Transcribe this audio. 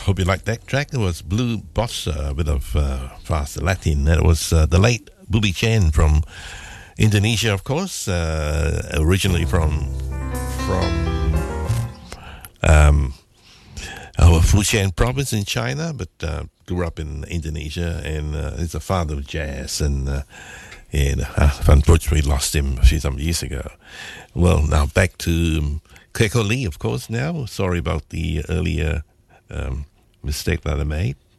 hope you liked that track. It was Blue Bossa, a bit of fast Latin. It was the late Bobby Chan from Indonesia, of course, originally from Fujian province in China, but grew up in Indonesia, and he's the father of jazz, and unfortunately lost him some years ago. Well, now back to Keiko Lee, of course, now. Sorry about the earlier mistake that I made.